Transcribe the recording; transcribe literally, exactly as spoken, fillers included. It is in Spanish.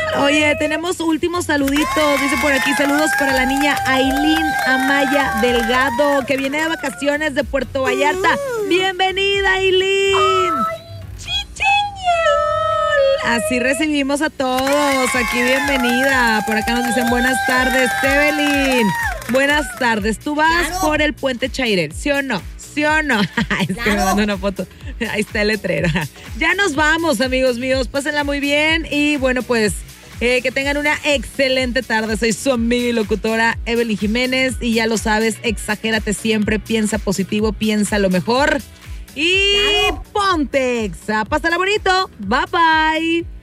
Oye, tenemos últimos saluditos. Dice por aquí, saludos para la niña Ailín Amaya Delgado, que viene de vacaciones de Puerto Vallarta. ¡Bienvenida, Ailín! Así recibimos a todos. Aquí, bienvenida. Por acá nos dicen buenas tardes, Evelyn. Buenas tardes. Tú vas claro. por el puente Chairel, ¿sí o no? ¿Sí o no? Es claro. que me mandó una foto. Ahí está el letrero. Ya nos vamos, amigos míos. Pásenla muy bien. Y bueno, pues eh, que tengan una excelente tarde. Soy su amiga y locutora Evelyn Jiménez. Y ya lo sabes, exagérate siempre. Piensa positivo, piensa lo mejor. Y claro. ponte exa. Pásala bonito. Bye bye.